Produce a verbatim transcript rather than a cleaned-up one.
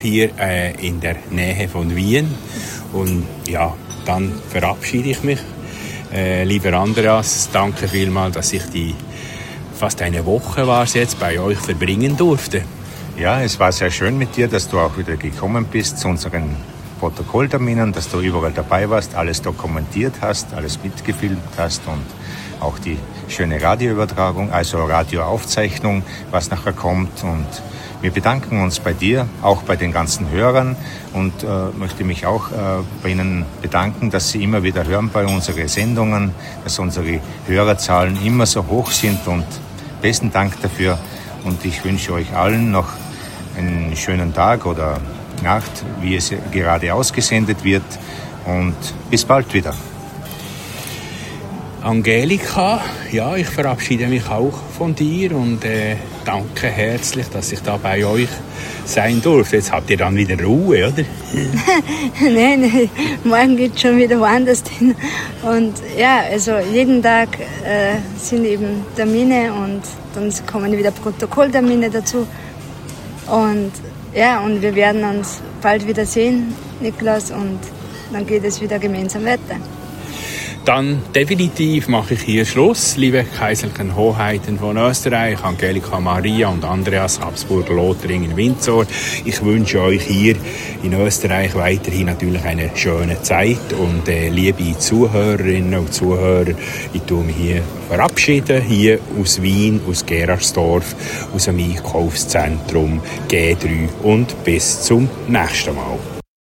hier äh, in der Nähe von Wien. Und ja, dann verabschiede ich mich. Äh, lieber Andreas, danke vielmals, dass ich die fast eine Woche war es jetzt bei euch verbringen durfte. Ja, es war sehr schön mit dir, dass du auch wieder gekommen bist zu unseren Protokollterminen, dass du überall dabei warst, alles dokumentiert hast, alles mitgefilmt hast und auch die schöne Radioübertragung, also Radioaufzeichnung, was nachher kommt. Und wir bedanken uns bei dir, auch bei den ganzen Hörern und äh, möchte mich auch äh, bei Ihnen bedanken, dass Sie immer wieder hören bei unseren Sendungen, dass unsere Hörerzahlen immer so hoch sind und besten Dank dafür. Und ich wünsche euch allen noch einen schönen Tag oder Nacht, wie es gerade ausgesendet wird. Und bis bald wieder. Angelika, ja, ich verabschiede mich auch von dir und äh, danke herzlich, dass ich da bei euch sein durfte. Jetzt habt ihr dann wieder Ruhe, oder? Nein, nein, morgen geht es schon wieder woanders hin. Und ja, also jeden Tag äh, sind eben Termine und dann kommen wieder Protokolltermine dazu. Und ja, und wir werden uns bald wieder sehen, Niklas, und dann geht es wieder gemeinsam weiter. Dann definitiv mache ich hier Schluss, liebe kaiserlichen Hoheiten von Österreich, Angelika Maria und Andreas Habsburg-Lothringen-Windsor. Ich wünsche euch hier in Österreich weiterhin natürlich eine schöne Zeit und äh, liebe Zuhörerinnen und Zuhörer, ich tue mich hier verabschieden, hier aus Wien, aus Gerardsdorf, aus dem Einkaufszentrum G drei und bis zum nächsten Mal.